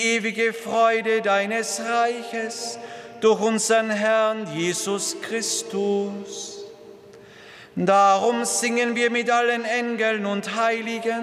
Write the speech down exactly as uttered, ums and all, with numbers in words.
ewige Freude deines Reiches durch unseren Herrn Jesus Christus. Darum singen wir mit allen Engeln und Heiligen